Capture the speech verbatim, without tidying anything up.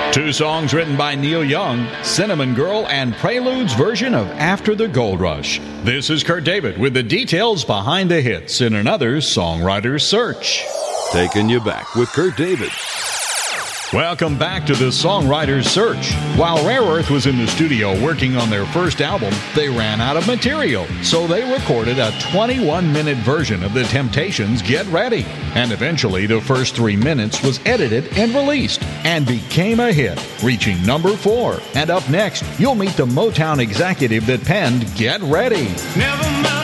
Two songs written by Neil Young, Cinnamon Girl and Prelude's version of After the Gold Rush. This is Kurt David with the details behind the hits in another Songwriter's Search. Taking you back with Kurt David. Welcome back to the Songwriter's Search. While Rare Earth was in the studio working on their first album, they ran out of material, so they recorded a twenty-one minute version of The Temptations' Get Ready. And eventually, the first three minutes was edited and released, and became a hit, reaching number four. And up next, you'll meet the Motown executive that penned Get Ready. Never mind.